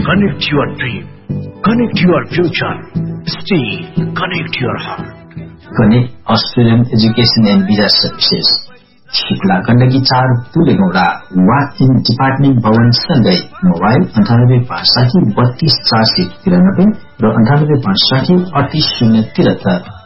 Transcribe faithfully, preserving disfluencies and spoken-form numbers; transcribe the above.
Connect your dream. Connect your future. Steel. Connect your heart. Connect Australian Education and Visa Services. Shikla Gandagi चार पुलेगौड़ा walk in department भवन सँगै mobile अन्ठानब्बे पाँच साठी बत्तीस चार सय तिरानब्बे र अन्ठानब्बे पाँच साठी अडतीस शून्य तिहत्तर